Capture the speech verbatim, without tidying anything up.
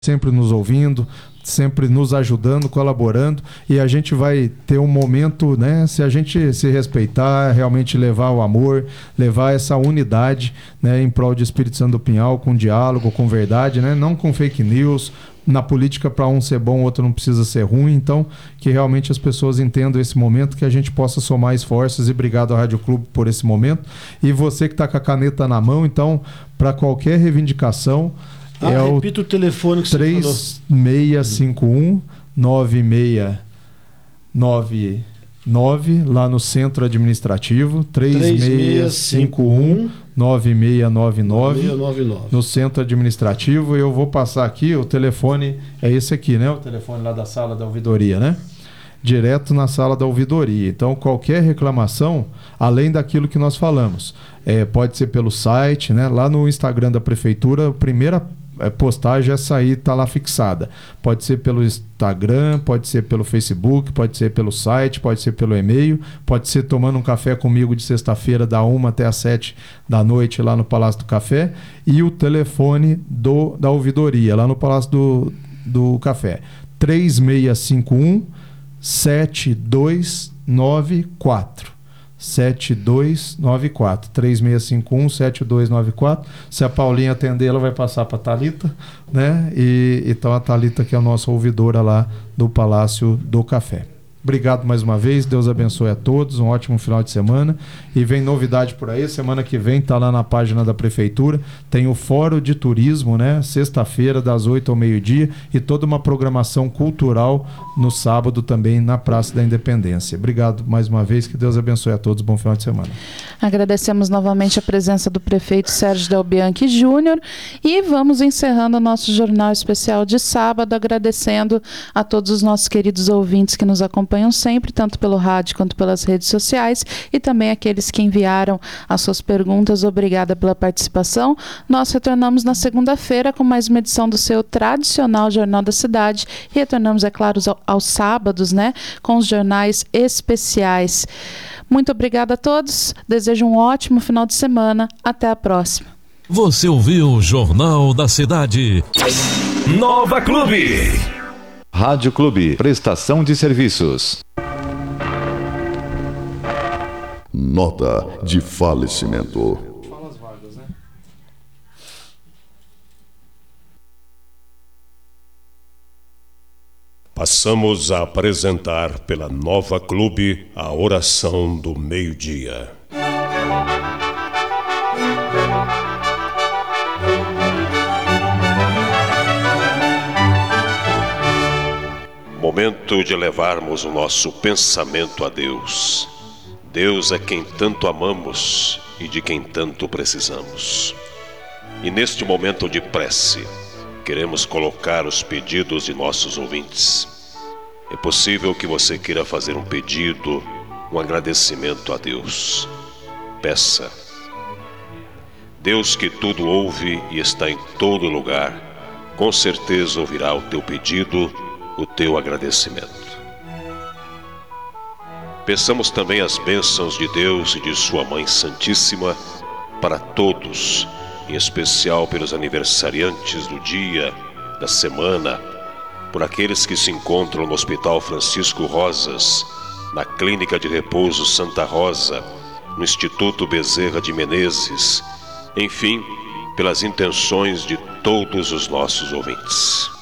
sempre nos ouvindo, sempre nos ajudando, colaborando, e a gente vai ter um momento, né, se a gente se respeitar, realmente levar o amor, levar essa unidade, né, em prol de Espírito Santo do Pinhal, com diálogo, com verdade, né, não com fake news. Na política, para um ser bom, o outro não precisa ser ruim. Então, que realmente as pessoas entendam esse momento, que a gente possa somar esforços. E obrigado ao Rádio Clube por esse momento. E você que está com a caneta na mão, então, para qualquer reivindicação, ah, é repita o, o telefone que você falou. três seis cinco um, nove seis nove nove, lá no Centro Administrativo, três seis cinco um, nove seis nove nove, no Centro Administrativo. Eu vou passar aqui, o telefone é esse aqui, né? O telefone lá da sala da ouvidoria, né? Direto na sala da ouvidoria. Então, qualquer reclamação, além daquilo que nós falamos, é, pode ser pelo site, né? Lá no Instagram da Prefeitura, a primeira postagem, essa aí está lá fixada. Pode ser pelo Instagram, pode ser pelo Facebook, pode ser pelo site, pode ser pelo e-mail, pode ser tomando um café comigo de sexta-feira, da uma até às sete da noite, lá no Palácio do Café, e o telefone do, da ouvidoria, lá no Palácio do, do Café, três seis cinco um, sete dois nove quatro. sete dois nove quatro, três seis cinco um, sete dois nove quatro. Se a Paulinha atender, ela vai passar para a Thalita, né? E então a Thalita, que é a nossa ouvidora lá do Palácio do Café. Obrigado mais uma vez, Deus abençoe a todos, um ótimo final de semana. E vem novidade por aí, semana que vem tá lá na página da Prefeitura, tem o Fórum de Turismo, né? Sexta-feira, das oito ao meio-dia, e toda uma programação cultural no sábado também na Praça da Independência. Obrigado mais uma vez, que Deus abençoe a todos, bom final de semana. Agradecemos novamente a presença do prefeito Sérgio Del Bianchi Júnior e vamos encerrando o nosso Jornal Especial de sábado, agradecendo a todos os nossos queridos ouvintes que nos acompanham sempre, tanto pelo rádio quanto pelas redes sociais, e também aqueles que enviaram as suas perguntas. Obrigada pela participação. Nós retornamos na segunda-feira com mais uma edição do seu tradicional Jornal da Cidade, e retornamos, é claro, aos, aos sábados, né, com os jornais especiais. Muito obrigada a todos, desejo um ótimo final de semana, até a próxima. Você ouviu o Jornal da Cidade. Nova Clube. Rádio Clube, prestação de serviços. Nota de falecimento. Passamos a apresentar pela Nova Clube a oração do meio-dia. Momento de levarmos o nosso pensamento a Deus. Deus é quem tanto amamos e de quem tanto precisamos. E neste momento de prece, queremos colocar os pedidos de nossos ouvintes. É possível que você queira fazer um pedido, um agradecimento a Deus. Peça. Deus, que tudo ouve e está em todo lugar, com certeza ouvirá o teu pedido, o teu agradecimento. Peçamos também as bênçãos de Deus e de sua Mãe Santíssima para todos, em especial pelos aniversariantes do dia, da semana, por aqueles que se encontram no Hospital Francisco Rosas, na Clínica de Repouso Santa Rosa, no Instituto Bezerra de Menezes, enfim, pelas intenções de todos os nossos ouvintes.